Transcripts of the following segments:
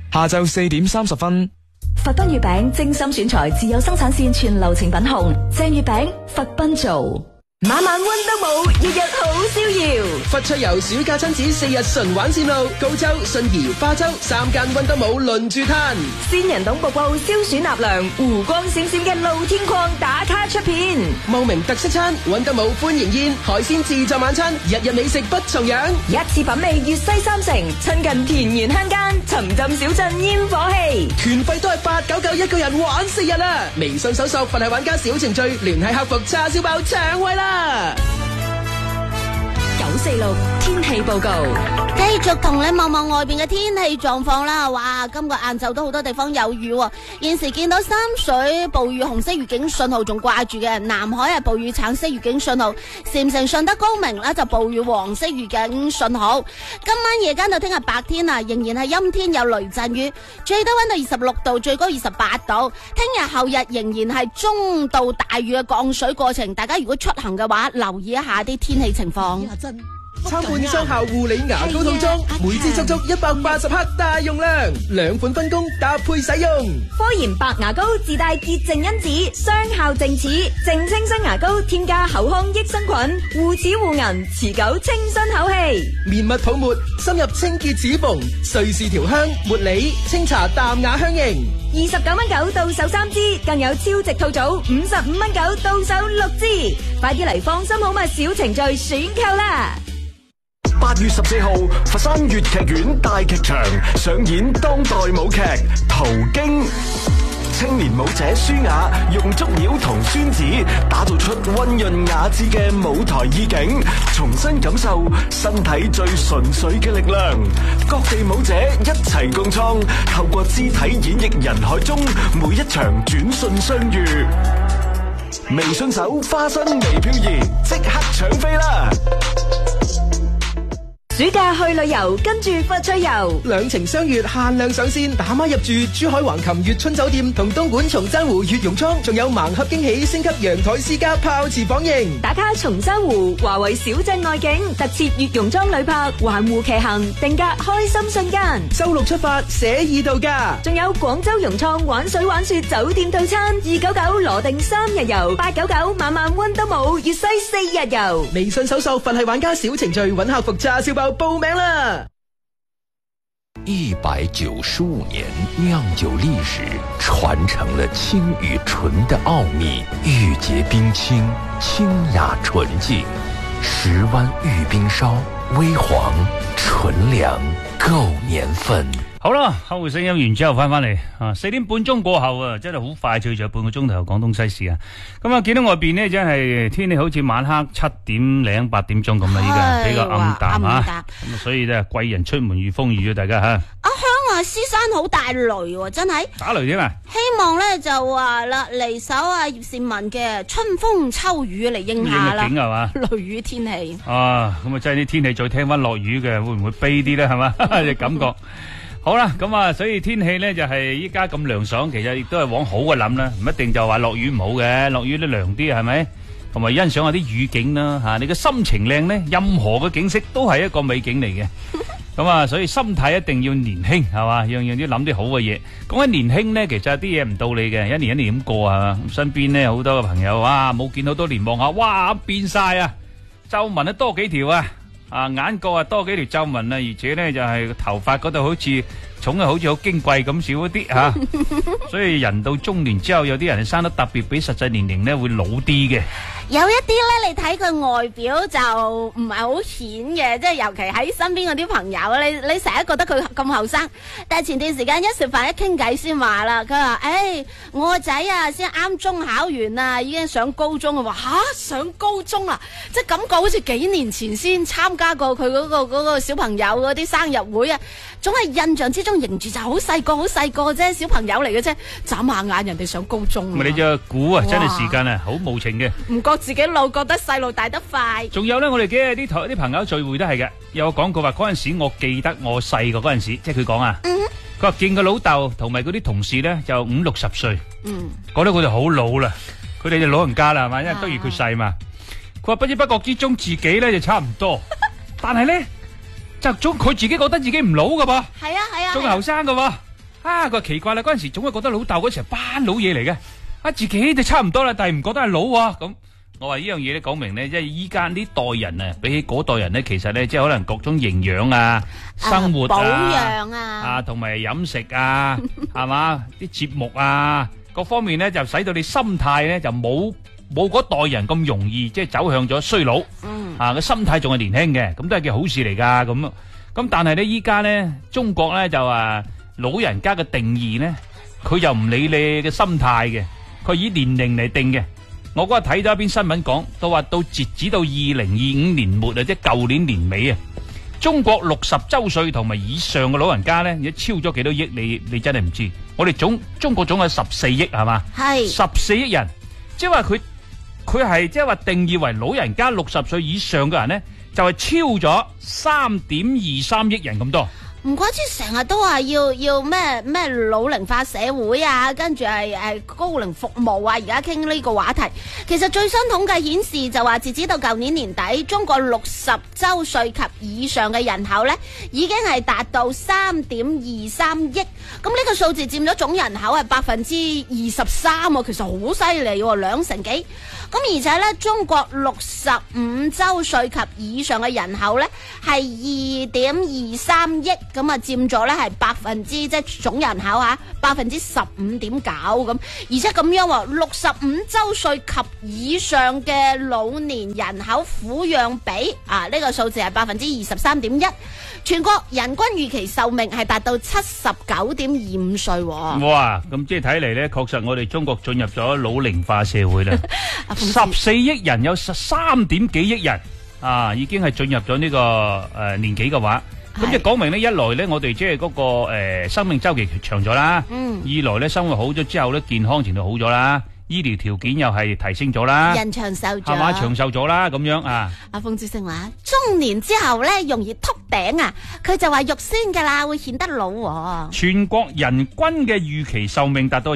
下晝4點30分。 佛賓月餅精心選材，自有生產線，全流程品控。正月餅，佛賓做。晚晚溫德武，日日好逍遙。 佛出遊暑假親子4日純玩線路，高州、信宜、花州3間溫德武輪住攤。 仙人洞瀑布消暑納涼，湖光閃閃嘅露天礦打卡出片。 茂名特色餐，溫德武歡迎宴，海鮮自助晚餐，日日美食不重樣。 一次品味粵西三城，親近田園鄉間，沉浸小鎮煙火氣。 團費都係899一個人玩4日啊！微信搜索佛系玩家小程序，聯繫客服叉燒包搶位啦！946天氣報告， 繼續同你望望外邊嘅天氣狀況啦。哇，今個晏晝都好多地方有雨喎。現時見到三水暴雨紅色預警信號仲掛住嘅，南海係暴雨橙色預警信號，禪城順德高明啦就暴雨黃色預警信號。今晚夜間到聽日白天啊，仍然係陰天有雷陣雨，最低溫度26度，最高28度。聽日後日仍然係中到大雨嘅降水過程，大家如果出行嘅話，留意一下啲天氣情況。 參觀雙效護理牙膏套裝，每支足足180克大容量，2款分工搭配使用。 科研白牙膏自帶潔淨因子，雙效淨齒，淨清新牙膏添加口腔益生菌，護齒護齦，持久清新口氣。 綿密泡沫深入清潔齒縫，瑞士調香茉莉清茶淡雅香型 ，29.9到手3支，更有超值套組55.9到手6支，快啲嚟放心好物小程序選購啦 ！8月14號，佛山粵劇院大劇場上演當代舞劇《途經》，青年舞者舒雅用竹鳥同宣子打造出溫潤雅致嘅舞台意境，重新感受身體最純粹嘅力量。各地舞者一齊共創，透過肢體演繹人海中每一場轉瞬相遇。微信搜花生微漂移，即刻搶飛啦！ 暑假去旅遊，跟住佛趣遊， 兩情相悅限量上線，打孖入住珠海橫琴悅春酒店同東莞松山湖悅榕倉，仲有盲盒驚喜，升級陽台私家泡池房型， 打卡松山湖華為小鎮外景，特設悅榕莊旅泊，環湖騎行，定格開心瞬間。 周6出發，寫意度假， 仲有廣州融創玩水玩雪酒店套餐，299羅定3日遊，899晚晚溫德武粵西4日遊。 微信搜索佛系玩家小程序，揾客服叉燒包報名啦 ！195年釀酒歷史，傳承了清與純的奧秘，玉潔冰清，清雅純淨。10灣玉冰燒，微黃純良，夠年份。 好啦，後會聲音完之後翻嚟啊，4點半鐘過後啊，真係好快脆，仲有半個鐘頭廣東西事啊。咁啊，見到外邊呢，真係天氣好似晚黑7點零8點鐘咁啦，依家比較暗淡啊。咁啊，所以咧貴人出門遇風雨啊，大家吓。 阿香話獅山好大雷喎，真係打雷添啊！ 希望咧就話啦，嚟首啊葉倩文嘅《春風秋雨》嚟應下啦。應景係嘛？雷雨天氣啊，咁啊真係啲天氣再聽翻落雨嘅，會唔會悲啲咧？係嘛，嘅感覺。好啦，咁啊，所以天氣咧就係依家咁涼爽，其實亦都係往好嘅諗啦，唔一定就話落雨唔好嘅，落雨都涼啲係咪？同埋欣賞下啲雨景啦吓，你嘅心情靚咧，任何嘅景色都係一個美景嚟嘅。咁啊，所以心態一定要年輕係嘛，樣樣都諗啲好嘅嘢。講起年輕咧，其實有啲嘢唔道理嘅，一年一年咁過係嘛。身邊咧好多嘅朋友啊，冇見好多年望下，哇變晒啊，皺紋都多幾條啊。眼角啊多幾條皺紋啊，而且咧就係頭髮嗰度好似重啊，好似好矜貴咁少一啲吓，所以人到中年之後，有啲人生得特別比實際年齡咧會老啲嘅。 有一啲咧，你睇佢外表就唔係好顯嘅，即係尤其喺身邊嗰啲朋友，你成日覺得佢咁後生，但係前段時間一食飯一傾偈先話啦，佢話我個仔啊先啱中考完啊，已經上高中啊，話上高中啊，即係感覺好似幾年前先參加過佢嗰個小朋友嗰啲生日會啊，總係印象之中認住就好細個啫，小朋友嚟嘅啫，眨下眼人哋上高中。 咪你就估啊，真係時間啊好無情嘅， 唔覺自己老，覺得細路大得快。 仲有咧，我哋嘅啲朋友聚會都係嘅，有講過話嗰陣時，我記得我細個嗰陣時，即係佢講啊，佢話見個老豆同埋嗰啲同事咧就50-60歲，覺得佢哋好老啦，佢哋就老人家啦係嘛，因為都如佢細嘛。佢話不知不覺之中自己咧就差唔多，但係咧就總佢自己覺得自己唔老噶噃， 係啊， 仲後生噶噃。 佢話奇怪啦，嗰陣時總係覺得老豆嗰時係班老嘢嚟嘅，自己就差唔多啦，但係唔覺得係老喎。咁我話呢樣嘢咧講明咧，即係依家呢代人啊，比起嗰代人咧，其實咧即係可能各種營養啊、生活保養啊， 同埋飲食啊，係嘛啲節目啊，各方面咧就使到你心態咧就冇嗰代人咁容易即係走向咗衰老。個心態仲係年輕嘅，咁都係件好事嚟噶。咁但係咧依家咧中國咧就話老人家嘅定義咧，佢又唔理你嘅心態嘅，佢以年齡嚟定嘅。我嗰日睇咗一篇新聞講，都話到截止到2025年末啊，即係舊年年尾啊，中國60周歲同埋以上嘅老人家咧，而家超咗幾多億？你真係唔知。我哋中國總係14億係嘛？係14億人，即係話佢係即係話定義為老人家60歲以上嘅人咧，就係超咗3.23億人咁多。 唔怪之成日都話要咩老齡化社會啊，跟住係高齡服務啊，而家傾呢個話題。其實最新統計顯示就話，截止到舊年年底，中國60周歲及以上嘅人口呢已經係達到3.23億。咁呢個數字佔咗總人口係23%，其實好犀利喎，2成幾。咁而且咧，中國65周歲及以上嘅人口咧係2.23億，咁啊佔咗咧係即係總人口15.9%咁，而且咁樣喎，65周歲及以上嘅老年人口撫養比呢個數字係23.1%，全國人均預期壽命係達到79.25歲。 哇！咁即係睇嚟咧，確實我哋中國進入咗老齡化社會啦。14億人有3點幾億人已經係進入咗呢個年紀嘅話，咁即係講明呢，一來呢，我哋即係嗰個生命周期長咗啦，二來呢，生活好咗之後呢，健康程度好咗啦，醫療條件又係提升咗啦， 人長壽咗， 係嘛，長壽咗啦，咁樣啊。 阿馮志勝話中年之後呢，容易禿頂啊，佢就話肉酸噶啦，會顯得老。 全國人均嘅預期壽命達到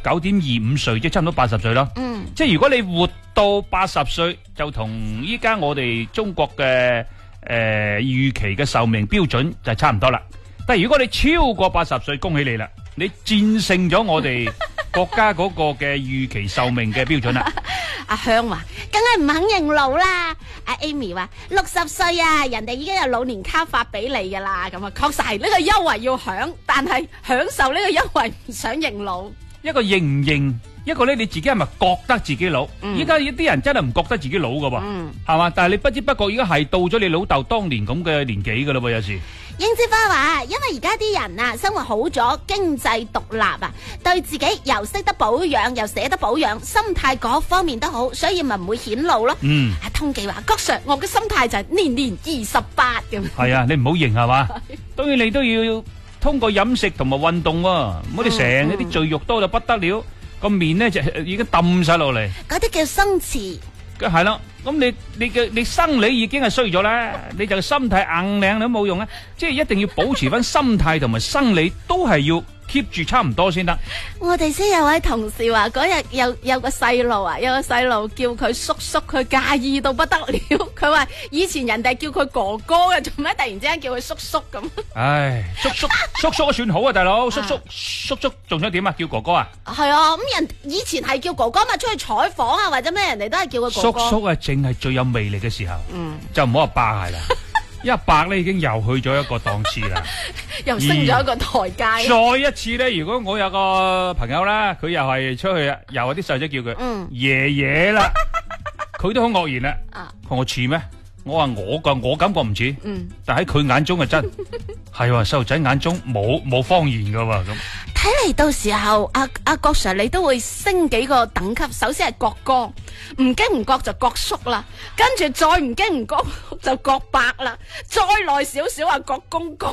79.25歲，即係差唔多80歲咯。即係如果你活到80歲，就同依家我哋中國嘅預期嘅壽命標準就差唔多啦。但係如果你超過80歲，恭喜你啦，你戰勝咗我哋國家嗰個嘅預期壽命嘅標準啦。 阿香話梗係唔肯認老啦。阿 Amy 話60歲啊，人哋已經有老年卡發俾你噶啦。咁啊，確實係呢個優惠要享，但係享受呢個優惠唔想認老。一個認唔認，一個咧你自己係咪覺得自己老？依家有啲人真係唔覺得自己老噶噃，係嘛？但係你不知不覺而家係到咗你老豆當年咁嘅年紀噶啦噃，有時。英之花話，因為而家啲人啊，生活好咗，經濟獨立啊，對自己又識得保養，又捨得保養，心態各方面都好，所以咪唔會顯老咯。阿通記話，郭 Sir， 我嘅心態就係年年28咁。係啊，你唔好認係嘛？當然你都要通過飲食同埋運動喎，唔好你成日啲贅肉多到不得了，個面咧就已經抌晒落嚟。嗰啲叫生詞。係咯，咁你生理已經係衰咗啦，你就心態硬靚都冇用啊！即係一定要保持翻心態同埋生理都係要 keep 住差唔多先得。我哋先有位同事話嗰日有個細路啊，有個細路叫佢叔叔，佢介意到不得了。佢話以前人哋叫佢哥哥嘅，做咩突然之間叫佢叔叔咁？唉，叔叔算好啊，大佬，叔叔仲想點啊？叫哥哥啊？係啊，咁人以前係叫哥哥嘛，出去採訪啊或者咩，人哋都係叫佢哥哥。叔叔啊，正係最有魅力嘅時候，就唔好話霸係啦。一百咧已經又去咗一個檔次啦，又升咗一個台階。再一次咧，如果我有個朋友啦，佢又係出去，又有啲細仔叫佢爺爺啦，佢都好愕然啦。我似咩？我話我感覺唔似，但喺佢眼中係真係喎，細路仔眼中冇方言噶喎咁。睇嚟到時候阿郭 Sir 你都會升幾個等級，首先係國哥，唔經唔覺就國叔啦，跟住再唔經唔覺就國伯啦，再耐少少啊國公公。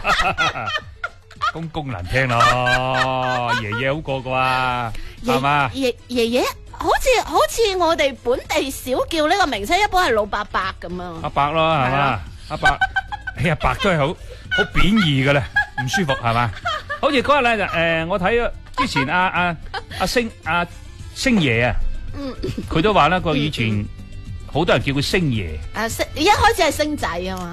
公公難聽咯，爺爺好過啩，係嘛？爺爺好似我哋本地少叫呢個名稱，一般係老伯伯咁啊。阿伯咯，係嘛？阿伯，阿伯都係好貶義噶啦，唔舒服係嘛？好似嗰日咧就我睇之前阿星爺啊，佢都話啦，佢以前好多人叫佢星爺。一開始係星仔啊嘛，係。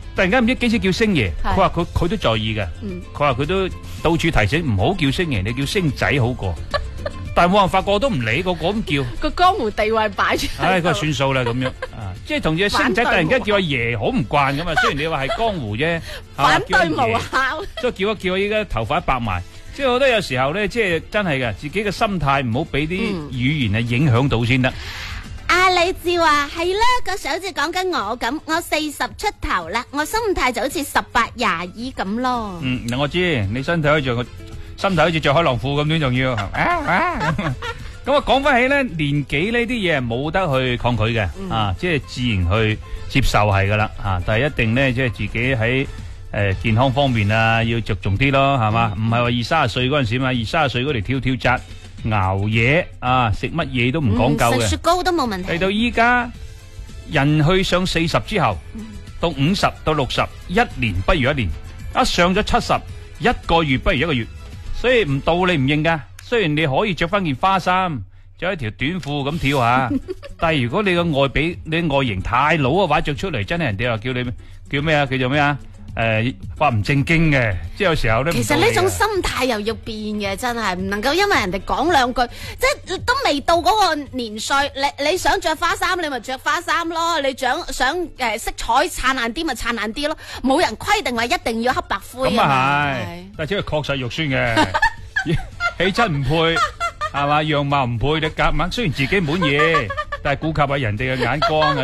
突然間唔知幾時叫星爺， 係佢話佢都在意嘅，佢話佢都到處提醒唔好叫星爺，你叫星仔好過。但係冇辦法，個都唔理，個咁叫。 個江湖地位擺住。 唉，佢話算數啦咁樣啊，即係同住星仔突然間叫阿爺好唔慣咁啊。雖然你話係江湖啫， 反對無效， 效。 即係叫一叫，依家頭髮白埋。即係我覺得有時候咧，即係真係嘅，自己嘅心態唔好俾啲語言啊影響到先得。 阿李志話係啦，個手好似講緊我咁，我40出頭啦，我心態就好似18、22咁咯。 嗱我知你身體好似心頭好似着海浪褲咁樣，仲要咁啊講翻起咧，年紀呢啲嘢係冇得去抗拒嘅啊，即係自然去接受係噶啦啊，但係一定咧即係自己喺健康方面啊要着重啲咯，係嘛？唔係話20-30歲嗰陣時嘛，20-30歲嗰條跳紮熬夜啊，食乜嘢都唔講究嘅， 食雪糕都冇問題。 嚟到依家人去上40之後，到50到60，一年不如一年，一上咗70，一個月不如一個月。所以唔到你唔認噶，雖然你可以着翻件花衫，着一條短褲咁跳下，但係如果你個你外形太老嘅話，着出嚟真係人哋話叫你叫咩啊？叫做咩啊？話唔正經嘅，即係有時候咧。 其實呢種心態又要變嘅，真係唔能夠因為人哋講兩句，即係都未到嗰個年歲，你想着花衫你咪着花衫咯，你想色彩燦爛啲咪燦爛啲咯，冇人規定話一定要黑白灰。 咁啊係，但係確實肉酸嘅，氣質唔配係嘛，樣貌唔配，你夾硬雖然自己滿意，但係顧及下人哋嘅眼光啊。